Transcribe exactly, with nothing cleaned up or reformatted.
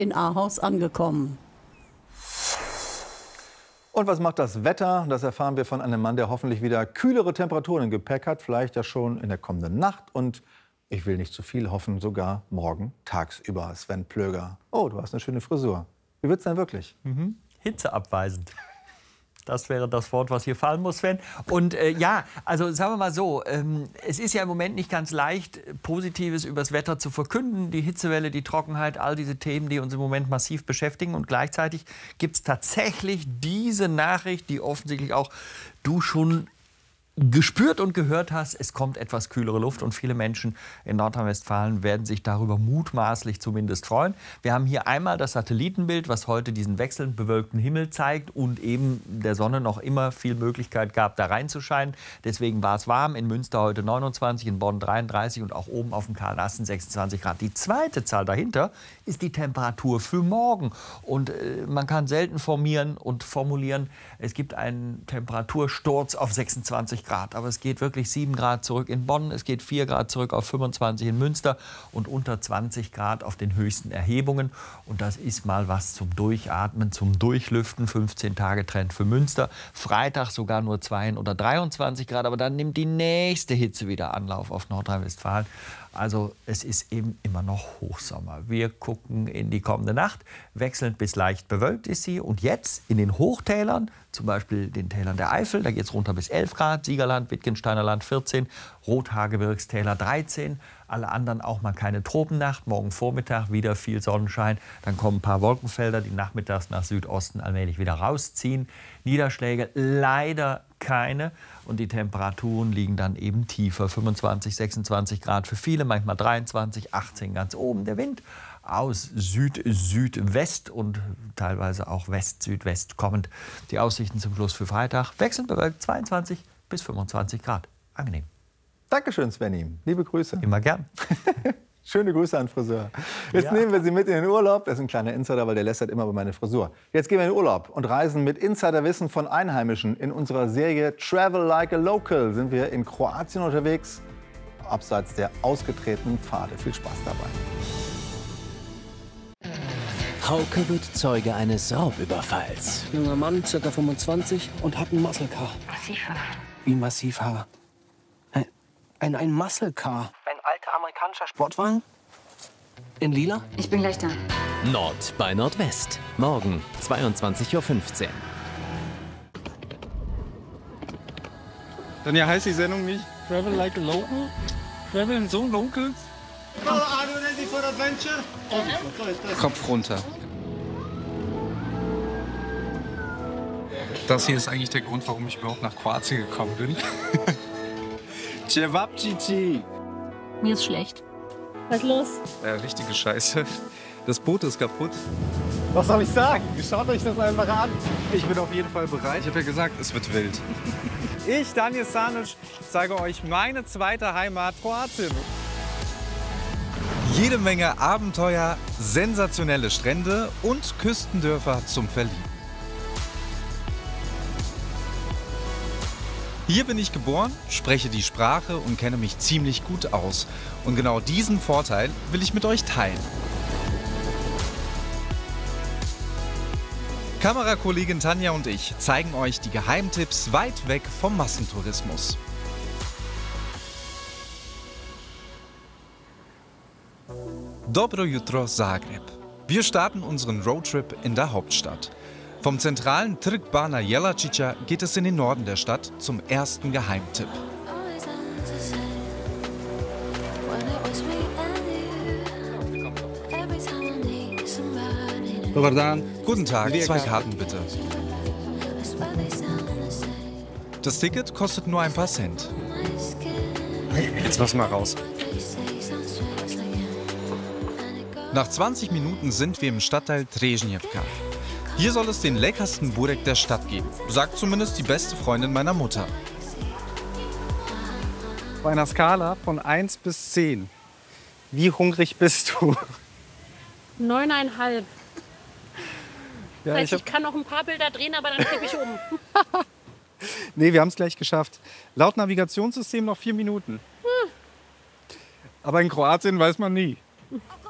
in Ahaus angekommen. Und was macht das Wetter? Das erfahren wir von einem Mann, der hoffentlich wieder kühlere Temperaturen im Gepäck hat. Vielleicht ja schon in der kommenden Nacht. Und ich will nicht zu viel hoffen, sogar morgen tagsüber. Sven Plöger. Oh, du hast eine schöne Frisur. Wie wird's denn wirklich? Mhm. Hitzeabweisend. Das wäre das Wort, was hier fallen muss, Sven. Und äh, ja, also sagen wir mal so, ähm, es ist ja im Moment nicht ganz leicht, Positives übers Wetter zu verkünden. Die Hitzewelle, die Trockenheit, all diese Themen, die uns im Moment massiv beschäftigen. Und gleichzeitig gibt es tatsächlich diese Nachricht, die offensichtlich auch du schon gespürt und gehört hast, es kommt etwas kühlere Luft und viele Menschen in Nordrhein-Westfalen werden sich darüber mutmaßlich zumindest freuen. Wir haben hier einmal das Satellitenbild, was heute diesen wechselnd bewölkten Himmel zeigt und eben der Sonne noch immer viel Möglichkeit gab, da reinzuscheinen. Deswegen war es warm, in Münster heute neunundzwanzig, in Bonn dreiunddreißig und auch oben auf dem Karl-Lassen sechsundzwanzig Grad. Die zweite Zahl dahinter ist die Temperatur für morgen. Und äh, man kann selten formieren und formulieren, es gibt einen Temperatursturz auf sechsundzwanzig Grad. Aber es geht wirklich sieben Grad zurück in Bonn, es geht vier Grad zurück auf fünfundzwanzig in Münster und unter zwanzig Grad auf den höchsten Erhebungen. Und das ist mal was zum Durchatmen, zum Durchlüften. fünfzehn Tage Trend für Münster. Freitag sogar nur zwei oder dreiundzwanzig Grad. Aber dann nimmt die nächste Hitze wieder Anlauf auf Nordrhein-Westfalen. Also es ist eben immer noch Hochsommer. Wir gucken in die kommende Nacht. Wechselnd bis leicht bewölkt ist sie. Und jetzt in den Hochtälern, zum Beispiel den Tälern der Eifel, da geht es runter bis elf Grad. Siegerland, Wittgensteiner Land vierzehn, Rothaargebirgstäler dreizehn. Alle anderen auch mal keine Tropennacht. Morgen Vormittag wieder viel Sonnenschein. Dann kommen ein paar Wolkenfelder, die nachmittags nach Südosten allmählich wieder rausziehen. Niederschläge leider keine. Und die Temperaturen liegen dann eben tiefer. fünfundzwanzig, sechsundzwanzig Grad für viele, manchmal dreiundzwanzig, achtzehn ganz oben. Der Wind aus Süd-Südwest und teilweise auch West-Südwest kommend. Die Aussichten zum Schluss für Freitag wechselnd bewölkt zweiundzwanzig bis fünfundzwanzig Grad. Angenehm. Dankeschön, Svenny. Liebe Grüße. Immer gern. Schöne Grüße an Friseur. Jetzt ja. nehmen wir Sie mit in den Urlaub. Das ist ein kleiner Insider, weil der lästert immer über meine Frisur. Jetzt gehen wir in den Urlaub und reisen mit Insiderwissen von Einheimischen. In unserer Serie Travel Like a Local sind wir in Kroatien unterwegs, abseits der ausgetretenen Pfade. Viel Spaß dabei. Hauke wird Zeuge eines Raubüberfalls. Junger Mann, ca. fünfundzwanzig und hat ein Muscle Car. Massivhaar. Wie Massivhaar? Ein, ein, ein Muscle Car. Ein alter amerikanischer Sportwagen? In lila? Ich bin gleich da. Nord bei Nordwest. Morgen zweiundzwanzig Uhr fünfzehn. Dann ja heißt die Sendung nicht Travel Like a Local? Travel so Locals? Are you ready for adventure? Kopf runter. Das hier ist eigentlich der Grund, warum ich überhaupt nach Kroatien gekommen bin. Cevapcici. Mir ist schlecht. Was ist los? Ja, richtige Scheiße. Das Boot ist kaputt. Was soll ich sagen? Schaut euch das einfach an. Ich bin auf jeden Fall bereit. Ich habe ja gesagt, es wird wild. Ich, Daniel Sanic, zeige euch meine zweite Heimat, Kroatien. Jede Menge Abenteuer, sensationelle Strände und Küstendörfer zum Verlieben. Hier bin ich geboren, spreche die Sprache und kenne mich ziemlich gut aus. Und genau diesen Vorteil will ich mit euch teilen. Kamerakollegin Tanja und ich zeigen euch die Geheimtipps weit weg vom Massentourismus. Dobro jutro Zagreb. Wir starten unseren Roadtrip in der Hauptstadt. Vom zentralen Trg Bana Jelačića geht es in den Norden der Stadt zum ersten Geheimtipp. Guten Tag, zwei Karten bitte. Das Ticket kostet nur ein paar Cent. Jetzt lass mal raus. Nach zwanzig Minuten sind wir im Stadtteil Trežnjevka. Hier soll es den leckersten Burek der Stadt geben, sagt zumindest die beste Freundin meiner Mutter. Auf einer Skala von eins bis zehn, wie hungrig bist du? Neuneinhalb. Ja, das heißt, ich, ich kann noch ein paar Bilder drehen, aber dann kippe ich um. Nee, wir haben es gleich geschafft. Laut Navigationssystem noch vier Minuten. Hm. Aber in Kroatien weiß man nie.